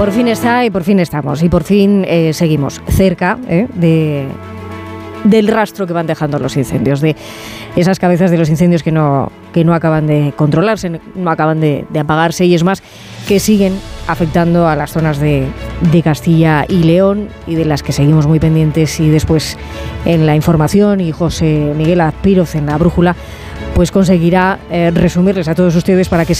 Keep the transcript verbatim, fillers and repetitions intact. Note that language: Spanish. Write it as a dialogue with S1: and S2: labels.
S1: Por fin está y por fin estamos y por fin eh, seguimos cerca eh, de, del rastro que van dejando los incendios, de esas cabezas de los incendios que no, que no acaban de controlarse, no acaban de, de apagarse, y es más, que siguen afectando a las zonas de, de Castilla y León, y de las que seguimos muy pendientes. Y después en la información, y José Miguel Azpiroz en la brújula pues conseguirá eh, resumirles a todos ustedes para que